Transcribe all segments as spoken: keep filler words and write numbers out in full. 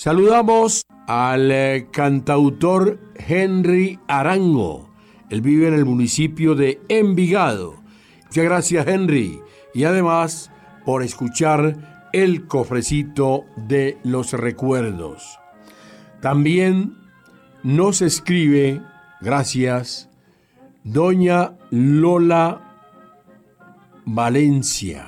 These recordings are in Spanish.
Saludamos al eh, cantautor Henry Arango. Él vive en el municipio de Envigado. Muchas gracias, Henry. Y además por escuchar el cofrecito de los recuerdos. También nos escribe, gracias, doña Lola Valencia,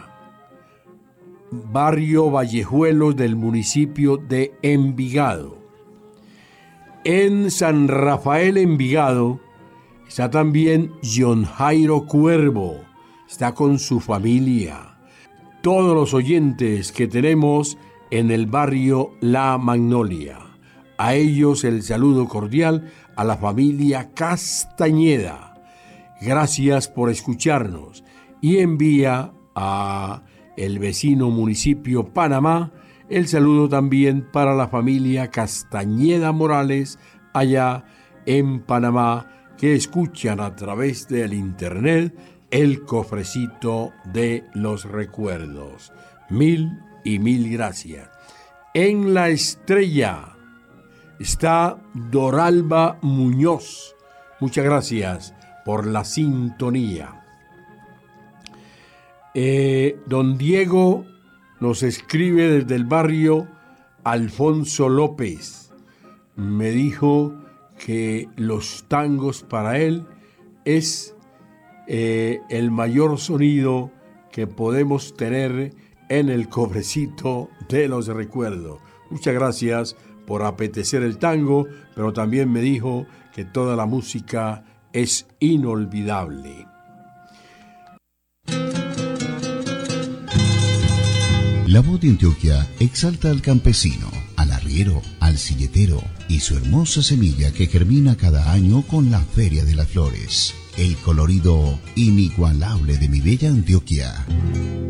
barrio Vallejuelos del municipio de Envigado. En San Rafael, Envigado, está también John Jairo Cuervo, está con su familia. Todos los oyentes que tenemos en el barrio La Magnolia. A ellos el saludo cordial a la familia Castañeda. Gracias por escucharnos. Y envía a el vecino municipio Panamá el saludo también para la familia Castañeda Morales allá en Panamá, que escuchan a través del internet el cofrecito de los recuerdos. Mil y mil gracias. En La Estrella está Doralba Muñoz. Muchas gracias por la sintonía. Eh, don Diego nos escribe desde el barrio Alfonso López. Me dijo que los tangos para él es eh, el mayor sonido que podemos tener en el cofrecito de los recuerdos. Muchas gracias por apetecer el tango, pero también me dijo que toda la música es inolvidable. La Voz de Antioquia exalta al campesino, al arriero, al silletero y su hermosa semilla que germina cada año con la Feria de las Flores. El colorido inigualable de mi bella Antioquia.